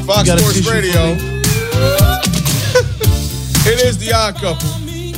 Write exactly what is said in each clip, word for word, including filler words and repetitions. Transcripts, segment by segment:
Fox Sports Radio. It is the Odd Couple.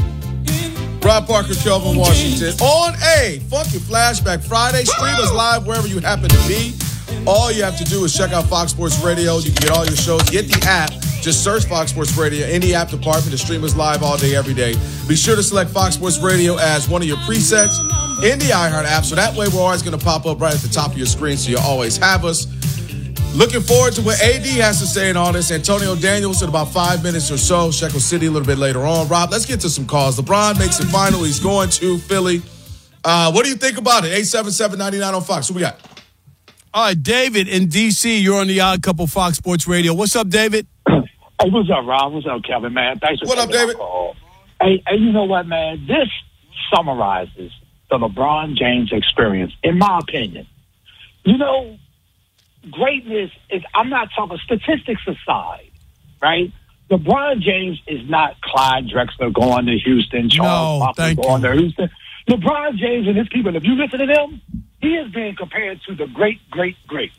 Rob Parker, Kelvin Washington. On a Funky Flashback Friday. Stream us live wherever you happen to be. All you have to do is check out Fox Sports Radio. You can get all your shows. Get the app. Just search Fox Sports Radio in the app department to stream us live all day, every day. Be sure to select Fox Sports Radio as one of your presets in the iHeart app. So that way we're always going to pop up right at the top of your screen so you always have us. Looking forward to what A D has to say in all this. Antonio Daniels in about five minutes or so. Shekel City a little bit later on. Rob, let's get to some calls. LeBron makes it final. He's going to Philly. Uh, what do you think about it? eight seven seven, nine nine on Fox. Who we got? All right, David in D C. You're on the Odd Couple Fox Sports Radio. What's up, David? Hey, what's up, Rob? What's up, Kevin, man? Thanks for What up, David? Hey, hey, you know what, man? This summarizes the LeBron James experience, in my opinion. You know, greatness is, I'm not talking statistics aside, right? LeBron James is not Clyde Drexler going to Houston, Charles No, Barkley thank going you. to Houston. LeBron James and his people, if you listen to them, he is being compared to the great, great, greats.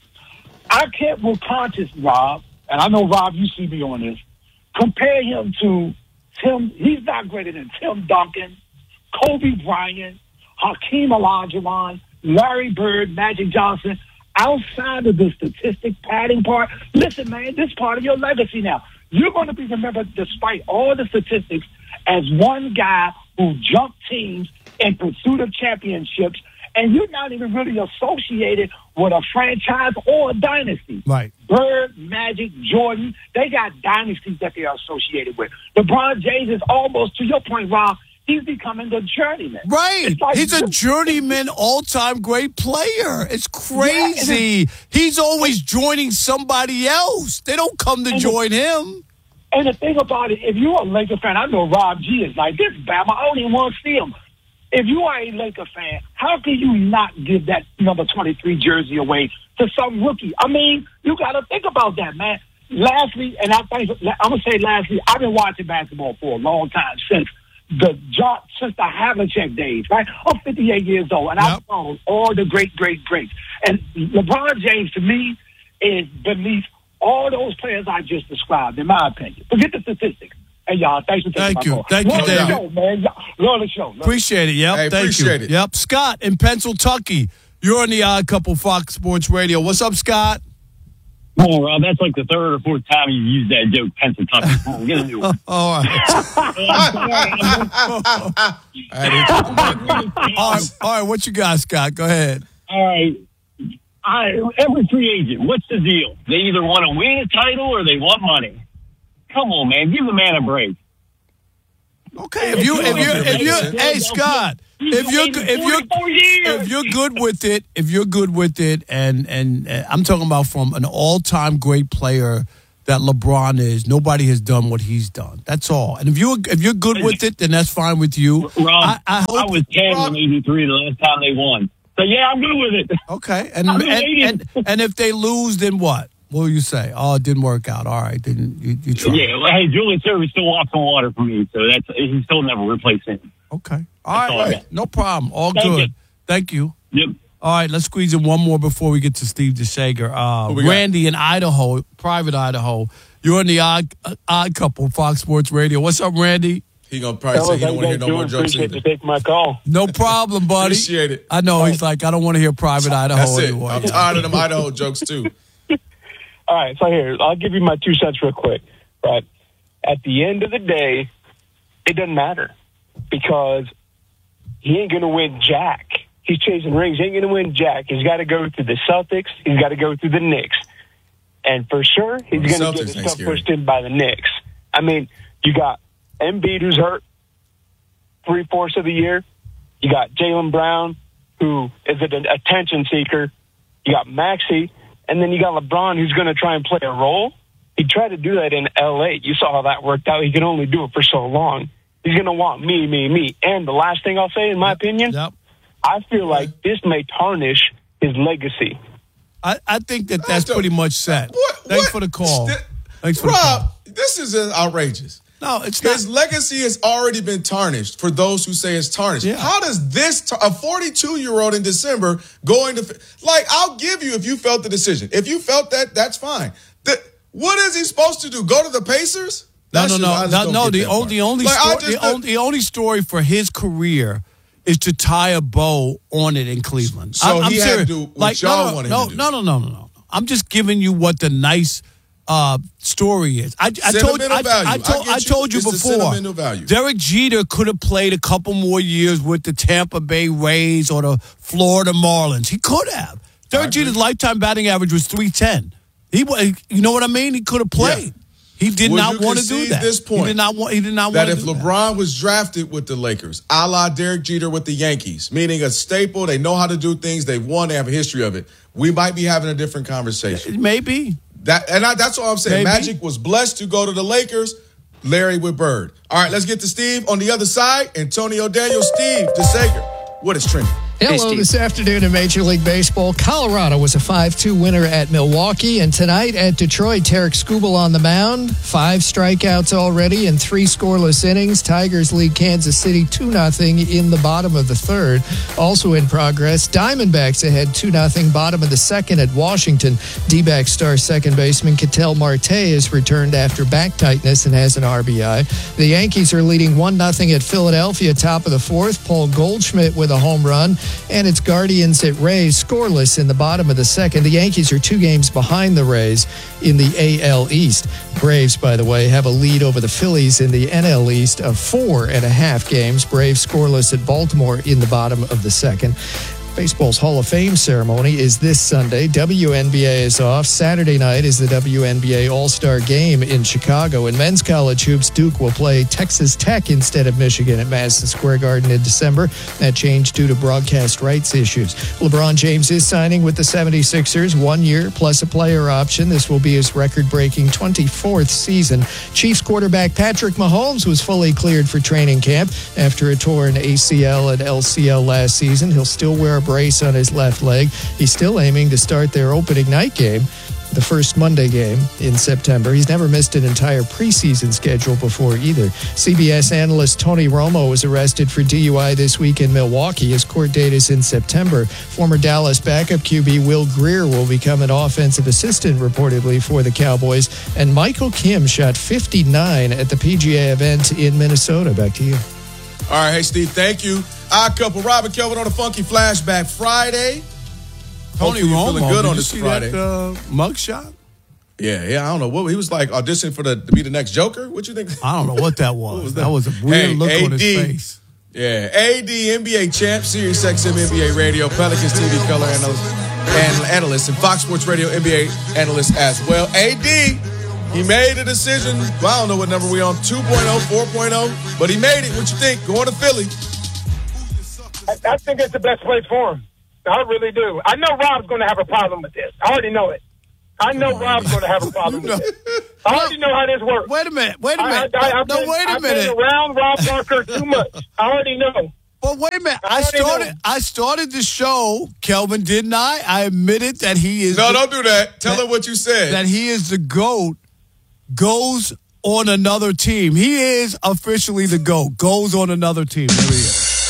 I can't with conscious, Rob, and I know, Rob, you see me on this, compare him to Tim. He's not greater than Tim Duncan, Kobe Bryant, Hakeem Olajuwon, Larry Bird, Magic Johnson. Outside of the statistic padding part, listen, man, this is part of your legacy now. You're going to be remembered, despite all the statistics, as one guy who jumped teams in pursuit of championships, and you're not even really associated with a franchise or a dynasty. Right. Bird, Magic, Jordan, they got dynasties that they are associated with. LeBron James is almost, to your point, Rob, he's becoming the journeyman. Right. Like, He's a journeyman, all-time great player. It's crazy. Yeah, He's always joining somebody else. They don't come to join the, him. And the thing about it, if you're a Laker fan, I know Rob G is like, this Bama, I don't even want to see him. If you are a Laker fan, how can you not give that number twenty-three jersey away to some rookie? I mean, you got to think about that, man. Lastly, and I think I'm gonna say lastly, I've been watching basketball for a long time, since the since the Havlicek days, right? I'm fifty-eight years old, and yep. I've followed all the great, great, greats. And LeBron James, to me, is beneath all those players I just described, in my opinion. Forget the statistics. Hey, y'all, thanks for taking Thank my you. call. Thank Love you, the David. show, man. Love the show. Love Appreciate it. Yep. Hey, Thank appreciate you. it. Yep. Scott in Pennsylvania. You're on the Odd Couple Fox Sports Radio. What's up, Scott? Come on, Rob. That's like the third or fourth time you've used that joke, Pennsylvania. Come on, get a new one. All right. all right. All right. What you got, Scott? Go ahead. All right. I, every free agent, what's the deal? They either want to win a title or they want money. Come on, man. Give the man a break. Okay, if you if you if you hey Scott, if you're if you're if you're good with it, if you're good with it, and and uh, I'm talking about from an all-time great player that LeBron is, nobody has done what he's done. That's all. And if you if you're good with it, then that's fine with you. Rob, I, I, hope, I was ten Rob, in eighty-three the last time they won. So yeah, I'm good with it. Okay, and and, and and if they lose, then what? What will you say? Oh, it didn't work out. All right, then you, you try. Yeah, well, hey, Julian Service still walks on water for me, so that's he's still never replaced him. Okay. All right, all right. No problem. All Thank good. you. Thank you. Yep. All right, let's squeeze in one more before we get to Steve DeShager. Uh, Randy in Idaho, private Idaho. You're on the Odd, uh, Odd Couple, Fox Sports Radio. What's up, Randy? He gonna probably say he don't want to hear no more jokes Appreciate either. you taking my call. No problem, buddy. Appreciate it. I know. He's like, I don't want to hear private Idaho That's it. anymore. I'm tired of them Idaho jokes, too. All right, so here, I'll give you my two cents real quick. Right. At the end of the day, it doesn't matter because he ain't going to win jack. He's chasing rings. He ain't going to win jack. He's got to go through the Celtics. He's got to go through the Knicks. And for sure, he's well, going to get his stuff pushed in by the Knicks. I mean, you got Embiid, who's hurt three-fourths of the year. You got Jaylen Brown, who is an attention seeker. You got Maxey. And then you got LeBron, who's going to try and play a role. He tried to do that in L A. You saw how that worked out. He can only do it for so long. He's going to want me, me, me. And the last thing I'll say, in my opinion, Yep. I feel like this may tarnish his legacy. I, I think that that's pretty much set. What, Thanks what? for the call. St- Thanks for Rob, the call. this is outrageous. No, it's not. His legacy has already been tarnished for those who say it's tarnished. Yeah. How does this, tar- a forty-two-year-old in December going to, like, I'll give you if you felt the decision. If you felt that, that's fine. The, What is he supposed to do? Go to the Pacers? No, no, no, no, no. The only, the only, like, story, the, only, the only story for his career is to tie a bow on it in Cleveland. So I'm, he I'm had serious. to do what like, y'all no, no, wanted no, him to do. No, no, no, no, no. I'm just giving you what the nice uh, story is. I, I told, I, value. I told, I, I told you, you before. Derek Jeter could have played a couple more years with the Tampa Bay Rays or the Florida Marlins. He could have. Derek Jeter's lifetime batting average was three ten. He, you know what I mean? He could have played. Yeah. He did Would not want to do that. This point, he did not want. He did not that want if to do LeBron that. was drafted with the Lakers, a la Derek Jeter with the Yankees, meaning a staple, they know how to do things, they've won, they have a history of it. We might be having a different conversation. Maybe that, and I, that's all I'm saying. Maybe. Magic was blessed to go to the Lakers. Larry with Bird. All right, let's get to Steve on the other side. Antonio Daniels, Steve DeSager. What is trending? Hello, hey, this afternoon in Major League Baseball, Colorado was a five two winner at Milwaukee, and tonight at Detroit, Tarek Skubal on the mound. Five strikeouts already and three scoreless innings. Tigers lead Kansas City two nothing in the bottom of the third. Also in progress, Diamondbacks ahead two nothing bottom of the second at Washington. D-back star second baseman Ketel Marte has returned after back tightness and has an R B I. The Yankees are leading one nothing at Philadelphia, top of the fourth. Paul Goldschmidt with a home run. And it's Guardians at Rays scoreless in the bottom of the second. The Yankees are two games behind the Rays in the A L East. Braves, by the way, have a lead over the Phillies in the N L East of four and a half games. Braves scoreless at Baltimore in the bottom of the second. Baseball's Hall of Fame ceremony is this Sunday. W N B A is off. Saturday night is the W N B A All-Star Game in Chicago. In men's college hoops, Duke will play Texas Tech instead of Michigan at Madison Square Garden in December. That changed due to broadcast rights issues. LeBron James is signing with the seventy-sixers, one year plus a player option. This will be his record-breaking twenty-fourth season. Chiefs quarterback Patrick Mahomes was fully cleared for training camp after a torn A C L and L C L last season. He'll still wear a brace on his left leg. He's still aiming to start their opening night game, the first Monday game in September. He's never missed an entire preseason schedule before either. C B S analyst Tony Romo was arrested for D U I this week in Milwaukee. His court date is in September. Former Dallas backup Q B Will Greer will become an offensive assistant reportedly for the Cowboys. And Michael Kim shot fifty-nine at the P G A event in Minnesota. Back to you. All right, hey, Steve, thank you. Our couple, Robin Kelvin on a Funky Flashback Friday. Tony Romo, feeling good did on you this see Friday. That, uh, mugshot? Yeah, yeah, I don't know. What he was like auditioning for the to be the next Joker? What you think? I don't know what that was. was that? that was a weird hey, look A D, on his face. Yeah, A D, N B A champ, Sirius X M N B A Radio, Pelicans T V color analyst, and analyst, and Fox Sports Radio N B A analyst as well. A D, he made a decision. Well, I don't know what number we on, two point oh, four point oh, but he made it. What you think? Going to Philly. I, I think it's the best place for him. I really do. I know Rob's going to have a problem with this. I already know it. I know Rob's going to have a problem with it. I already know how this works. Wait a minute. Wait a minute. I, I, I've no, been, wait a I've minute. I've been around Rob Parker too much. I already know. Well, wait a minute. I, I started. know. I started the show, Kelvin, didn't I? I admitted that he is. No, the, don't do that. Tell that, her what you said. That he is the GOAT. Goes on another team. He is officially the GOAT. Goes on another team. There he is.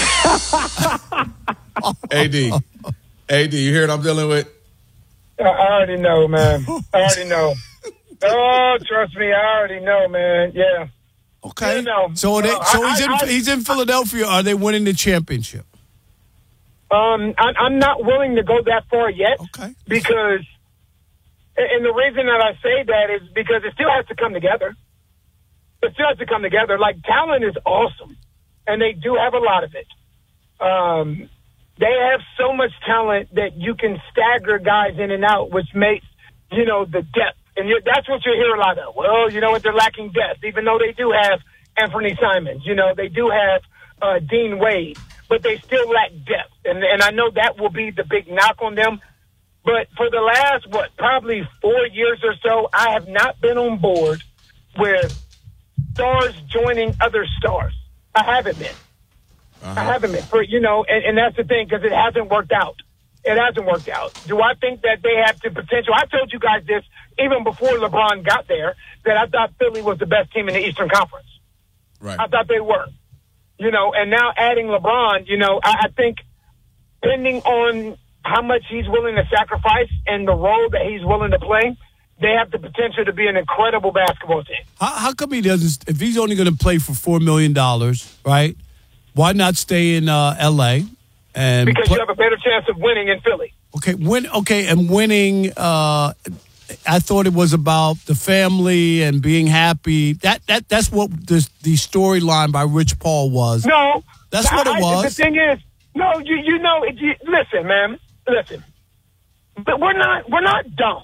A D. A D, you hear what I'm dealing with? I already know, man. I already know. Oh, trust me, I already know, man. Yeah. Okay. You know, so they, uh, so I, he's in I, he's in Philadelphia. Are they winning the championship? Um, I, I'm not willing to go that far yet. Okay. Because, and the reason that I say that is because it still has to come together. It still has to come together. Like, talent is awesome, and they do have a lot of it. Um, they have so much talent that you can stagger guys in and out, which makes, you know, the depth. And you're, that's what you hear a lot of. Well, you know what, they're lacking depth, even though they do have Anthony Simons. You know, they do have uh, Dean Wade, but they still lack depth. And, and I know that will be the big knock on them. But for the last, what, probably four years or so, I have not been on board with stars joining other stars. I haven't been. Uh-huh. I haven't been. For, you know, and, and that's the thing, because it hasn't worked out. It hasn't worked out. Do I think that they have the potential? I told you guys this even before LeBron got there, that I thought Philly was the best team in the Eastern Conference. Right. I thought they were. You know, and now adding LeBron, you know, I, I think depending on how much he's willing to sacrifice and the role that he's willing to play, they have the potential to be an incredible basketball team. How, how come he doesn't? If he's only going to play for four million dollars, right? Why not stay in uh, L A? And because play- you have a better chance of winning in Philly. Okay, win. Okay, and winning. Uh, I thought it was about the family and being happy. That that that's what the the storyline by Rich Paul was. No, that's what it I, was. The thing is, no, you you know, you, listen, man, listen. But we're not we're not dumb.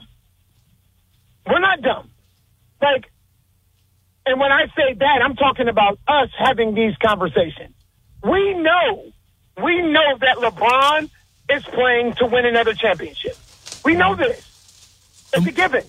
We're not dumb. Like, and when I say that, I'm talking about us having these conversations. We know, we know that LeBron is playing to win another championship. We know this. It's a given.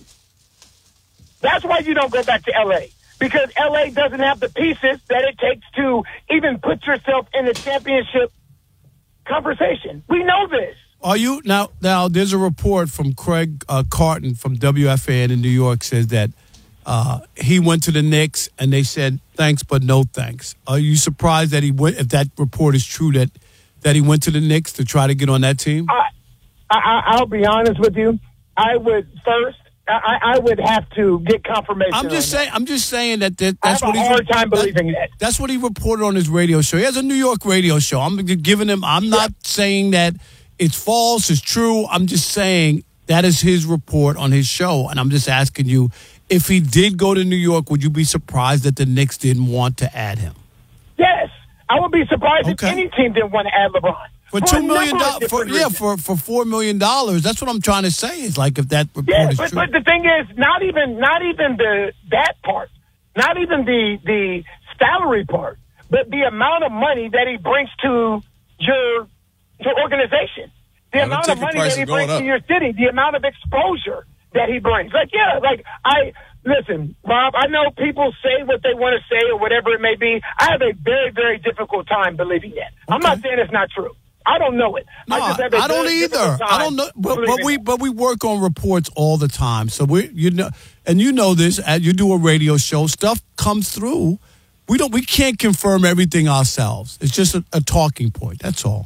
That's why you don't go back to L A. Because L A doesn't have the pieces that it takes to even put yourself in the championship conversation. We know this. Are you now? Now, there's a report from Craig uh, Carton from W F A N in New York says that uh, he went to the Knicks and they said thanks but no thanks. Are you surprised that he went? If that report is true, that that he went to the Knicks to try to get on that team? I, I, I'll be honest with you. I would first. I, I would have to get confirmation. I'm just saying. That. I'm just saying that, that I that's have what a he's hard time believing that, that. That's what he reported on his radio show. He has a New York radio show. I'm giving him. I'm not yeah. saying that it's false. It's true. I'm just saying that is his report on his show, and I'm just asking you if he did go to New York, would you be surprised that the Knicks didn't want to add him? Yes, I would be surprised okay. if any team didn't want to add LeBron. For, for two million dollars, for, yeah, for for four million dollars. That's what I'm trying to say. Is like if that report yeah, is but, true. but the thing is, not even not even the that part, not even the the salary part, but the amount of money that he brings to your your organization, the yeah, amount of money that he brings up. to your city, the amount of exposure that he brings. Like, yeah, like I listen, Bob. I know people say what they want to say or whatever it may be. I have a very very difficult time believing that. Okay. I'm not saying it's not true. I don't know it. No, I, just have I don't either. I don't know, but, but we but we work on reports all the time. So we you know, and you know this. You do a radio show. Stuff comes through. We don't. We can't confirm everything ourselves. It's just a, a talking point. That's all.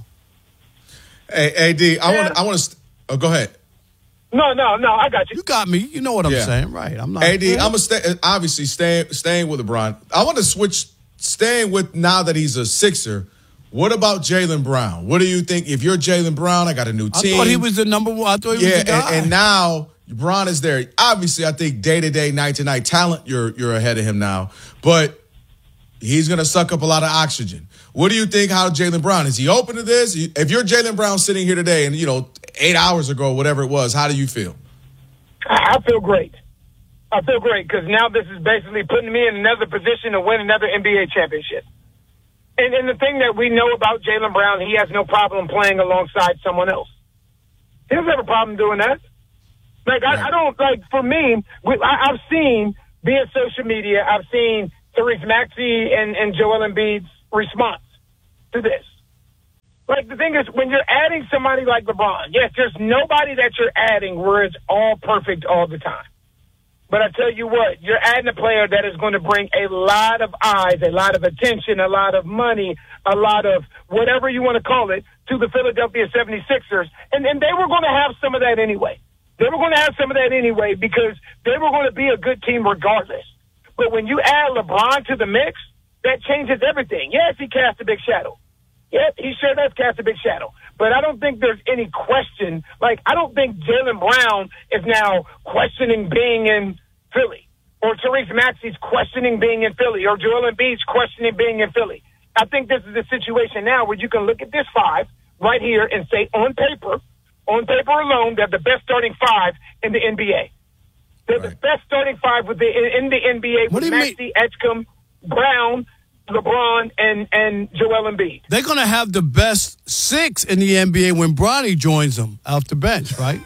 Hey, A D, I want I want to. Oh, go ahead. No, no, no. I got you. You got me. You know what I'm yeah. saying, right? I'm not. A D, I'm a stay, obviously staying staying with LeBron. I want to switch. Staying with now that he's a Sixer. What about Jaylen Brown? What do you think? If you're Jaylen Brown, I got a new team. I thought he was the number one. I thought he yeah, was the guy. And, and now Brown is there. Obviously, I think day to day, night to night talent, you're you're ahead of him now. But he's going to suck up a lot of oxygen. What do you think? How Jaylen Brown is he open to this? If you're Jaylen Brown sitting here today, and you know eight hours ago, whatever it was, how do you feel? I feel great. I feel great because now this is basically putting me in another position to win another N B A championship. And, and the thing that we know about Jaylen Brown, he has no problem playing alongside someone else. He doesn't have a problem doing that. Like, I, I don't, like, for me, we, I, I've seen, via social media, I've seen Therese Maxey and, and Joel Embiid's response to this. Like, the thing is, when you're adding somebody like LeBron, yes, there's nobody that you're adding where it's all perfect all the time. But I tell you what, you're adding a player that is going to bring a lot of eyes, a lot of attention, a lot of money, a lot of whatever you want to call it to the Philadelphia seventy-sixers. And, and they were going to have some of that anyway. They were going to have some of that anyway because they were going to be a good team regardless. But when you add LeBron to the mix, that changes everything. Yes, he casts a big shadow. Yep, he sure does cast a big shadow. But I don't think there's any question. Like, I don't think Jaylen Brown is now questioning being in Philly. Or Therese Maxey's questioning being in Philly. Or Joel Embiid's questioning being in Philly. I think this is a situation now where you can look at this five right here and say, on paper, on paper alone, they're the best starting five in the N B A. They're right. the best starting five with the, in, in the N B A what with Maxey, Edgecombe, Brown, LeBron, and, and Joel Embiid. They're going to have the best six in the N B A when Bronny joins them off the bench, right?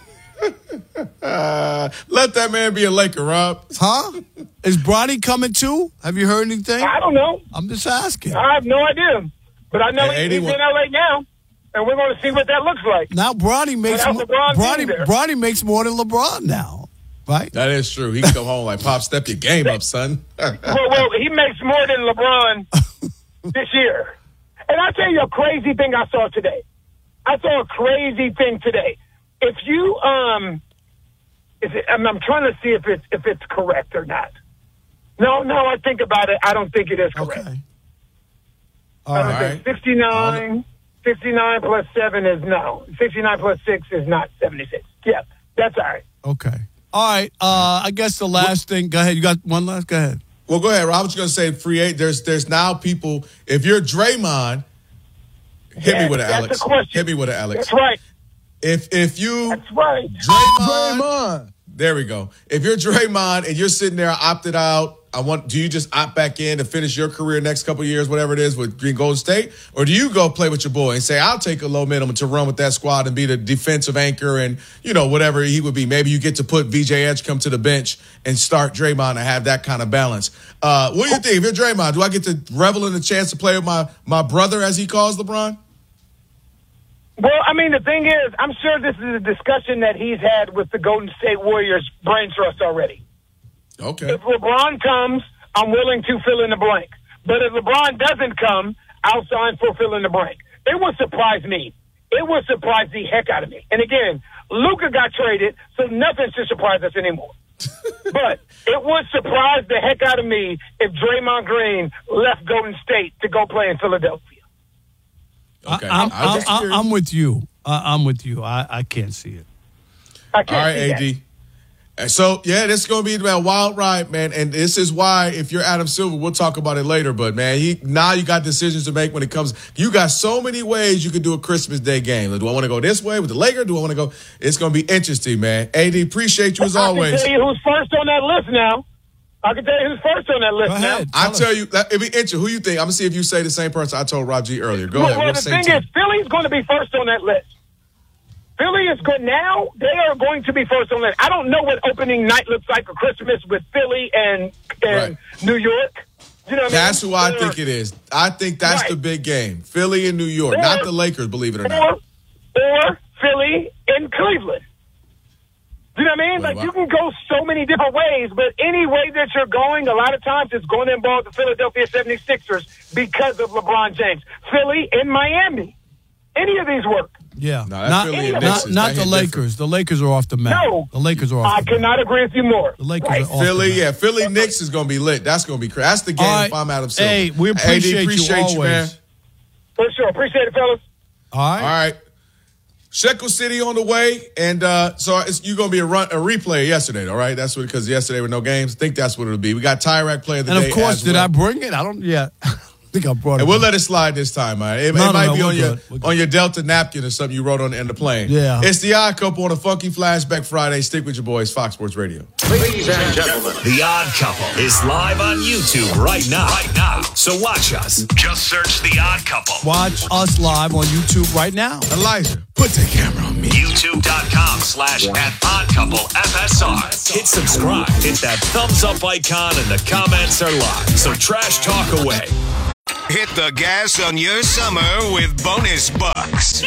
uh, let that man be a Laker, Rob. Huh? Is Bronny coming too? Have you heard anything? I don't know. I'm just asking. I have no idea. But I know hey, he's in L A now, and we're going to see what that looks like. Now Bronny makes mo- Bronny, Bronny makes more than LeBron now. Right? That is true. He can come home like, Pop, step your game up, son. well, well, he makes more than LeBron this year. And I'll tell you a crazy thing I saw today. I saw a crazy thing today. If you, um, Is it, I'm, I'm trying to see if it's if it's correct or not. No, no, I think about it. I don't think it is correct. Okay. All I don't right. think sixty-nine, sixty-nine plus seven is no. sixty-nine plus six is not seventy-six. Yeah, that's all right. Okay. All right. Uh, I guess the last thing. Go ahead. You got one last? Go ahead. Well, go ahead, Rob. I was going to say free agent. There's there's now people. If you're Draymond, hit Yeah, me with it, that's Alex. the question. Hit me with it, Alex. That's right. If if you That's right. Draymond, Draymond. there we go. If you're Draymond and you're sitting there opted out, I want. Do you just opt back in to finish your career next couple of years, whatever it is, with Green Golden State, or do you go play with your boy and say, "I'll take a low minimum to run with that squad and be the defensive anchor and you know whatever he would be." Maybe you get to put V J Edge come to the bench and start Draymond and have that kind of balance. Uh, what do you think? If you're Draymond, do I get to revel in the chance to play with my my brother, as he calls LeBron? Well, I mean, the thing is, I'm sure this is a discussion that he's had with the Golden State Warriors brain trust already. Okay. If LeBron comes, I'm willing to fill in the blank. But if LeBron doesn't come, I'll sign for fill in the blank. It would surprise me. It would surprise the heck out of me. And again, Luka got traded, so nothing should surprise us anymore. But it would surprise the heck out of me if Draymond Green left Golden State to go play in Philadelphia. Okay. I, I'm, I was I'm, just I'm, curious. I'm with you. I, I'm with you. I, I can't see it. I can't All right, see A that. D. And so, yeah, this is going to be a wild ride, man. And this is why, if you're Adam Silver, we'll talk about it later. But, man, he, now you got decisions to make when it comes. You got so many ways you could do a Christmas Day game. Do I want to go this way with the Lakers? Do I want to go? It's going to be interesting, man. A D, appreciate you as I always. can tell you who's first on that list now. I can tell you who's first on that list Go now. ahead. I Tell tell us. you, that- it'd be interesting. Who you think? I'm going to see if you say the same person I told Rob G earlier. Go well, ahead. well We're the the same thing team. is, Philly's going to be first on that list. Philly is good now. They are going to be first on that. I don't know what opening night looks like for Christmas with Philly and, and Right. New York. You know what That's I mean? who I Or- think it is. I think that's Right. the big game. Philly and New York, Or- not the Lakers, believe it or Or, not. or Philly and Cleveland. You know what I mean? Well, Like, wow. you can go so many different ways, but any way that you're going, a lot of times it's going to involve the Philadelphia seventy-sixers because of LeBron James. Philly and Miami. Any of these work. Yeah. No, that's not Philly and not, Knicks. not That the hit Lakers. different. The Lakers are off the map. No. The Lakers are off I the map. cannot agree with you more. The Lakers Right. are off the Philly, map. yeah. Philly Knicks is going to be lit. That's going to be crazy. That's the game All right. if I'm Adam Silver. Hey, we A D, appreciate, appreciate you you, always. man. For sure. Appreciate it, fellas. All right. All right. Shekel City on the way. And uh, so it's, you're going to be a, run, a replay yesterday, all right? That's what, because yesterday were no games. I think that's what it'll be. We got Tyrac play of the And day. of course, as did well. I bring it? I don't. Yeah. I think I brought it. And we'll let it slide this time, man. It, No, it no, might no, be we're on your good. We're good. on your Delta napkin or something you wrote on the end of the plane. Yeah. It's the Odd Couple on a Funky Flashback Friday. Stick with your boys, Fox Sports Radio. Ladies and gentlemen, The Odd Couple is live on YouTube right now. Right now. So watch us. Just search The Odd Couple. Watch us live on YouTube right now. Elijah, put the camera on me. YouTube.com slash at Odd Couple F S R. Hit subscribe. Hit that thumbs up icon and the comments are live. So trash talk away. hit the gas on your summer with bonus bucks.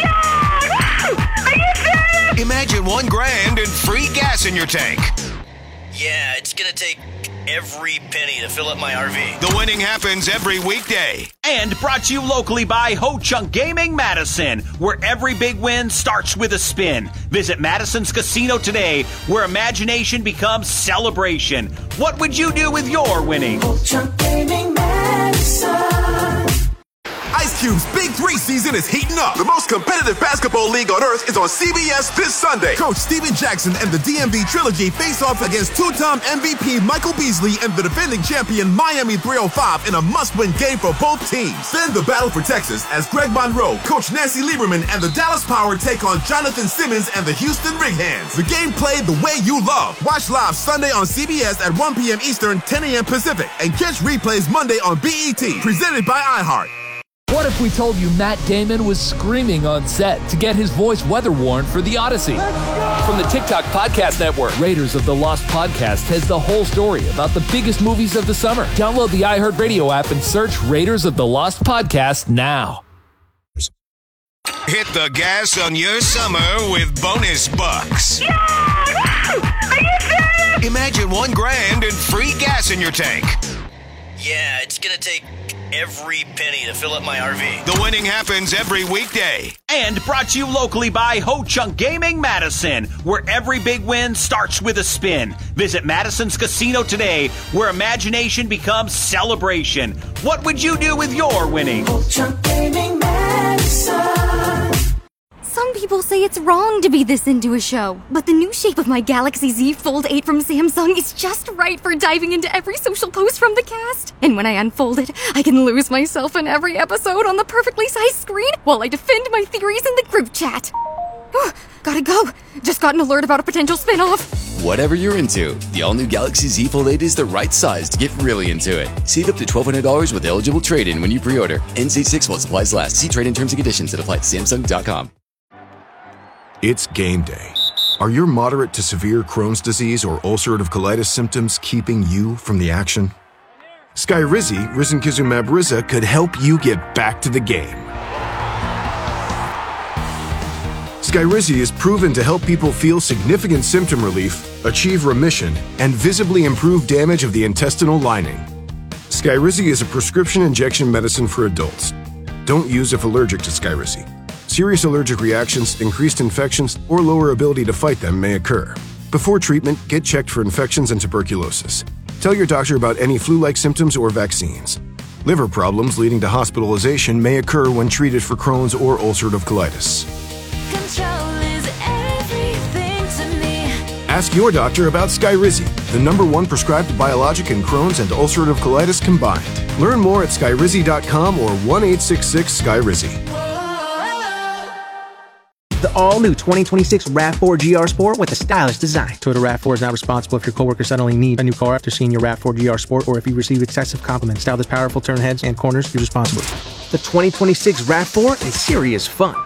Imagine one grand and free gas in your tank. Yeah, it's gonna take every penny to fill up my R V. The winning happens every weekday. And brought to you locally by Ho Chunk Gaming Madison, where every big win starts with a spin. Visit Madison's Casino today, where imagination becomes celebration. What would you do with your winning? Ho Chunk Gaming Madison. Ice Cube's Big Three season is heating up. The most competitive basketball league on earth is on C B S this Sunday. Coach Steven Jackson and the D M V Trilogy face off against two-time M V P Michael Beasley and the defending champion Miami three oh five in a must-win game for both teams. Then the battle for Texas as Greg Monroe, Coach Nancy Lieberman, and the Dallas Power take on Jonathan Simmons and the Houston Rig Hands. The game played the way you love. Watch live Sunday on C B S at one p.m. Eastern, ten a.m. Pacific, and catch replays Monday on B E T, presented by iHeart. What if we told you Matt Damon was screaming on set to get his voice weather-worn for The Odyssey? From the TikTok Podcast Network, Raiders of the Lost Podcast has the whole story about the biggest movies of the summer. Download the iHeartRadio app and search Raiders of the Lost Podcast now. Hit the gas on your summer with bonus bucks. Imagine one grand and free gas in your tank. Yeah, it's gonna take every penny to fill up my R V. The winning happens every weekday. And brought to you locally by Ho Chunk Gaming Madison, where every big win starts with a spin. Visit Madison's Casino today, where imagination becomes celebration. What would you do with your winnings? Ho Chunk Gaming Madison. Some people say it's wrong to be this into a show, but the new shape of my Galaxy Z Fold eight from Samsung is just right for diving into every social post from the cast. And when I unfold it, I can lose myself in every episode on the perfectly sized screen while I defend my theories in the group chat. Gotta go. Just got an alert about a potential spin-off. Whatever you're into, the all-new Galaxy Z Fold eight is the right size to get really into it. Save up to twelve hundred dollars with eligible trade-in when you pre-order. N C six while supplies last. See trade-in terms and conditions that apply at Samsung dot com. It's game day. Are your moderate to severe Crohn's disease or ulcerative colitis symptoms keeping you from the action? Skyrizi, risankizumab Riza, could help you get back to the game. Skyrizi is proven to help people feel significant symptom relief, achieve remission, and visibly improve damage of the intestinal lining. Skyrizi is a prescription injection medicine for adults. Don't use if allergic to Skyrizi. Serious allergic reactions, increased infections, or lower ability to fight them may occur. Before treatment, get checked for infections and tuberculosis. Tell your doctor about any flu-like symptoms or vaccines. Liver problems leading to hospitalization may occur when treated for Crohn's or ulcerative colitis. Control is everything to me. Ask your doctor about Skyrizi, the number one prescribed biologic in Crohn's and ulcerative colitis combined. Learn more at skyrizi dot com or one eight six six Skyrizi. The all-new twenty twenty-six RAV four G R Sport with a stylish design. Toyota RAV four is not responsible if your coworker suddenly needs a new car after seeing your RAV four G R Sport or if you receive excessive compliments. Style that's powerful, turn heads, and corners, you're responsible. The twenty twenty-six RAV four is serious fun.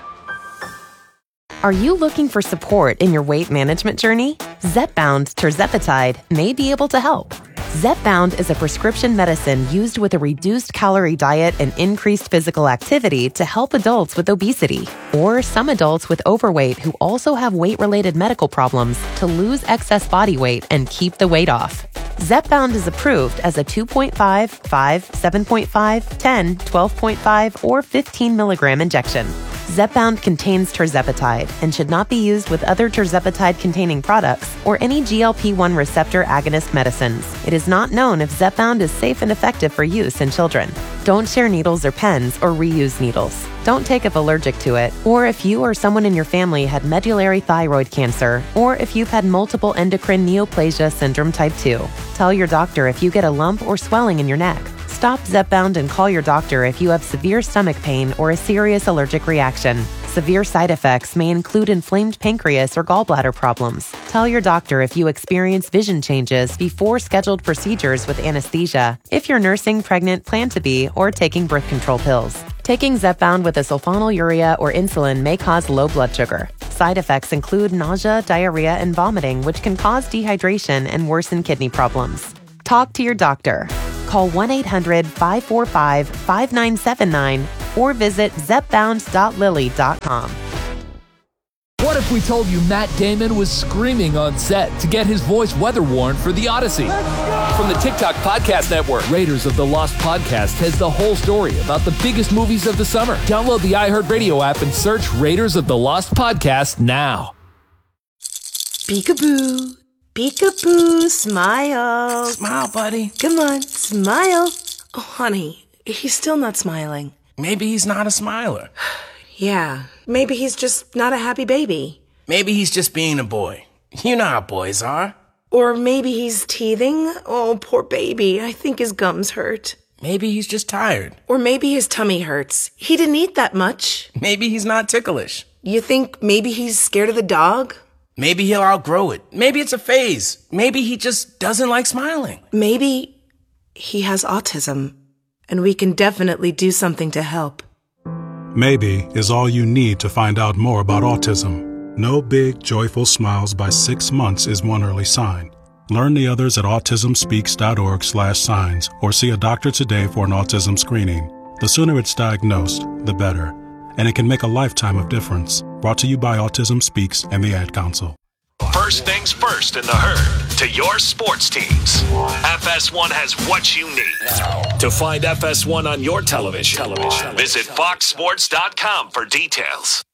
Are you looking for support in your weight management journey? Zepbound tirzepatide may be able to help. Zepbound is a prescription medicine used with a reduced calorie diet and increased physical activity to help adults with obesity, or some adults with overweight who also have weight-related medical problems to lose excess body weight and keep the weight off. Zepbound is approved as a two point five, five, seven point five, ten, twelve point five, or fifteen milligram injection. Zepbound contains tirzepatide and should not be used with other tirzepatide-containing products or any G L P one receptor agonist medicines. It is not known if Zepbound is safe and effective for use in children. Don't share needles or pens or reuse needles. Don't take if allergic to it, or if you or someone in your family had medullary thyroid cancer, or if you've had multiple endocrine neoplasia syndrome type two. Tell your doctor if you get a lump or swelling in your neck. Stop Zepbound and call your doctor if you have severe stomach pain or a serious allergic reaction. Severe side effects may include inflamed pancreas or gallbladder problems. Tell your doctor if you experience vision changes before scheduled procedures with anesthesia, if you're nursing, pregnant, plan to be, or taking birth control pills. Taking Zepbound with a sulfonylurea or insulin may cause low blood sugar. Side effects include nausea, diarrhea, and vomiting, which can cause dehydration and worsen kidney problems. Talk to your doctor. Call one eight hundred, five four five, five nine seven nine or visit zepbound dot lilly dot com. What if we told you Matt Damon was screaming on set to get his voice weather worn for The Odyssey? From the TikTok Podcast Network, Raiders of the Lost Podcast has the whole story about the biggest movies of the summer. Download the iHeartRadio app and search Raiders of the Lost Podcast now. Peekaboo. Peekaboo, smile. Smile, buddy. Come on, smile. Oh, honey, he's still not smiling. Maybe he's not a smiler. Yeah, maybe he's just not a happy baby. Maybe he's just being a boy. You know how boys are. Or maybe he's teething. Oh, poor baby. I think his gums hurt. Maybe he's just tired. Or maybe his tummy hurts. He didn't eat that much. Maybe he's not ticklish. You think maybe he's scared of the dog? Maybe he'll outgrow it. Maybe it's a phase. Maybe he just doesn't like smiling. Maybe he has autism, and we can definitely do something to help. Maybe is all you need to find out more about autism. No big, joyful smiles by six months is one early sign. Learn the others at autism speaks dot org slash signs or see a doctor today for an autism screening. The sooner it's diagnosed, the better. And it can make a lifetime of difference. Brought to you by Autism Speaks and the Ad Council. First things first in the herd to your sports teams. F S one has what you need. To find F S one on your television, television. visit fox sports dot com for details.